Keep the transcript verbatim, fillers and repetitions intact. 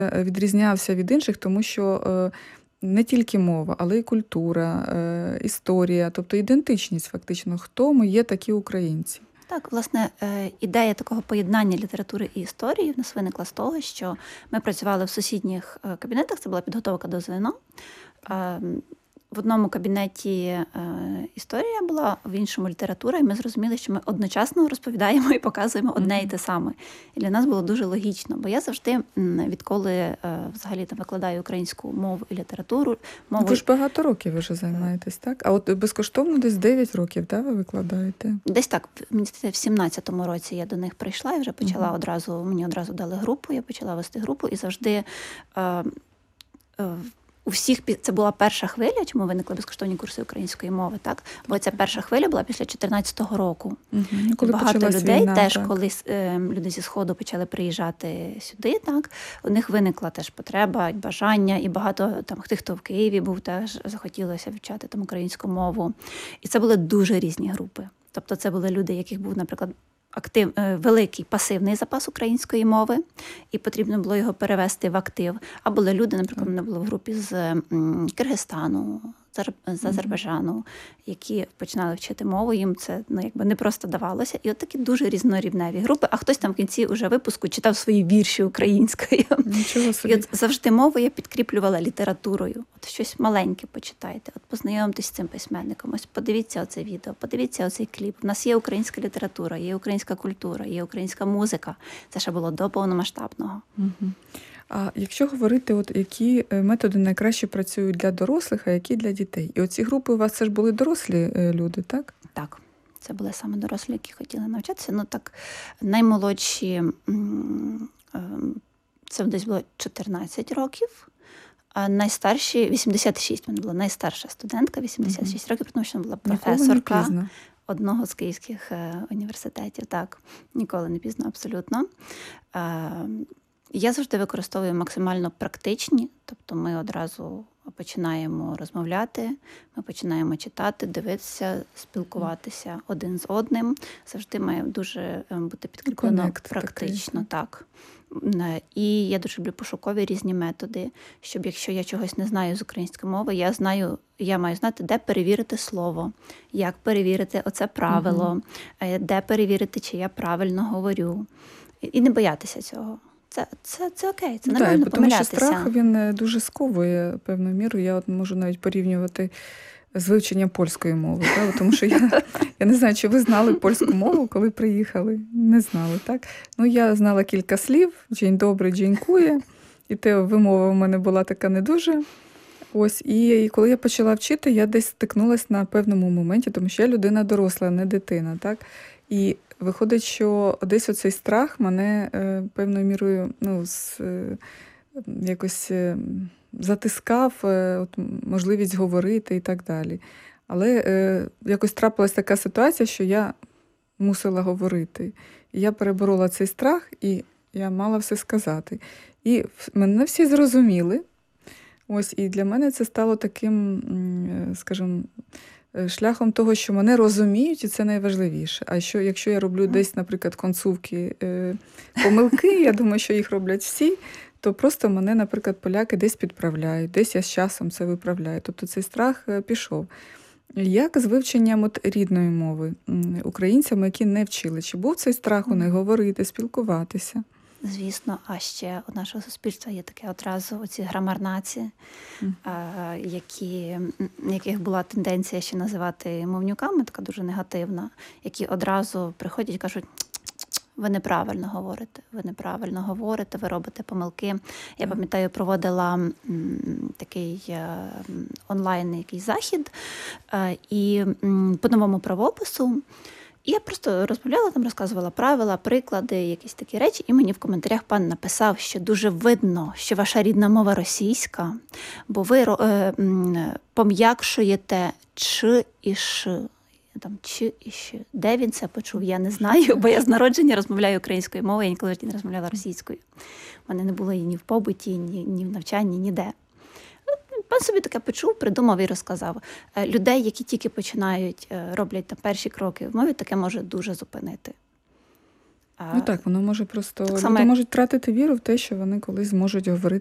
відрізнявся від інших, тому що е, не тільки мова, але й культура, е, історія, тобто ідентичність фактично. Хто ми є такі українці? Так, власне, ідея такого поєднання літератури і історії в нас виникла з того, що ми працювали в сусідніх кабінетах, це була підготовка до ЗНО. В одному кабінеті е, історія була, в іншому література, і ми зрозуміли, що ми одночасно розповідаємо і показуємо одне mm-hmm. і те саме. І для нас було дуже логічно, бо я завжди, відколи е, взагалі там викладаю українську мову і літературу... Мову... Ви ж багато років вже займаєтесь, так? А от безкоштовно десь дев'ять років, так, ви викладаєте? Десь так, мені здається, в сімнадцятому році я до них прийшла і вже почала mm-hmm. одразу, мені одразу дали групу, я почала вести групу і завжди... Е, е, У всіх це була перша хвиля, чому виникли безкоштовні курси української мови, так? Бо ця перша хвиля була після чотирнадцятого року. Угу. Коли багато людей війна, теж, так. коли е, люди зі Сходу почали приїжджати сюди, так, у них виникла теж потреба, бажання, і багато там тих, хто в Києві був, теж захотілося вивчати там українську мову. І це були дуже різні групи. Тобто це були люди, яких був, наприклад, актив, великий пасивний запас української мови, і потрібно було його перевести в актив. А були люди, наприклад, мене було в групі з Киргизстану, з Азербайджану, які починали вчити мову, їм це ну, якби не просто давалося. І от такі дуже різнорівневі групи, а хтось там в кінці уже випуску читав свої вірші українською. Нічого собі. І от завжди мову я підкріплювала літературою. От щось маленьке почитайте, от познайомтесь з цим письменником, ось подивіться оце відео, подивіться оцей кліп. У нас є українська література, є українська культура, є українська музика. Це ще було до повномасштабного. Угу. А якщо говорити, от які методи найкраще працюють для дорослих, а які для дітей? І оці групи у вас це ж були дорослі люди, так? Так, це були саме дорослі, які хотіли навчатися. Ну так, наймолодші, це десь було чотирнадцять років, а найстарші, вісімдесят шість, в мене була найстарша студентка, вісімдесят шість mm-hmm. років, тому що вона була професорка одного з київських університетів. Так, ніколи не пізно, абсолютно. Я завжди використовую максимально практичні, тобто ми одразу починаємо розмовляти, ми починаємо читати, дивитися, спілкуватися один з одним. Завжди має дуже бути підкріплено Connect практично. Такий. Так. І я дуже люблю пошукові різні методи, щоб якщо я чогось не знаю з української мови, я знаю, я маю знати, де перевірити слово, як перевірити оце правило, угу. де перевірити, чи я правильно говорю. І не боятися цього. Це, це, це окей, це нормально так, помилятися. Тому що страх, він дуже сковує певною мірою. Я от можу навіть порівнювати з вивченням польської мови. Так? Тому що я, я не знаю, чи ви знали польську мову, коли приїхали? Не знали, так? Ну, я знала кілька слів. Дзень добрий, дзінькує. І те вимова в мене була така не дуже. Ось, і, і коли я почала вчити, я десь стикнулася на певному моменті, тому що я людина доросла, не дитина, так? І виходить, що десь оцей страх мене е, певною мірою ну, з, е, якось е, затискав, е, от, можливість говорити і так далі. Але е, якось трапилась така ситуація, що я мусила говорити. І я переборола цей страх, і я мала все сказати. І мене всі зрозуміли. Ось, і для мене це стало таким, скажімо, шляхом того, що мене розуміють, і це найважливіше. А що, якщо я роблю десь, наприклад, концовки, е, помилки, я думаю, що їх роблять всі, то просто мене, наприклад, поляки десь підправляють, десь я з часом це виправляю. Тобто цей страх пішов. Як з вивченням от рідної мови українцями, які не вчили? Чи був цей страх у них говорити, спілкуватися? Звісно, а ще у нашого суспільства є таке одразу оці грамарнаці, mm. а, які, яких була тенденція ще називати мовнюками, така дуже негативна, які одразу приходять і кажуть, ви неправильно говорите, ви неправильно говорите, ви робите помилки. Я пам'ятаю, проводила м, такий е, онлайн якийсь захід, е, і м, по новому правопису. І я просто розмовляла, там розказувала правила, приклади, якісь такі речі, і мені в коментарях пан написав, що дуже видно, що ваша рідна мова російська, бо ви е, пом'якшуєте «ч» і «ш». Там «ч» і «щ». Де він це почув, я не знаю, бо я з народження розмовляю українською мовою, я ніколи не розмовляла російською. У мене не було її ні в побуті, ні, ні в навчанні, ніде. Пан собі таке почув, придумав і розказав. Людей, які тільки починають, роблять там перші кроки в мові, таке може дуже зупинити. Ну так, воно може просто Так люди само, як можуть втратити віру в те, що вони колись зможуть говорити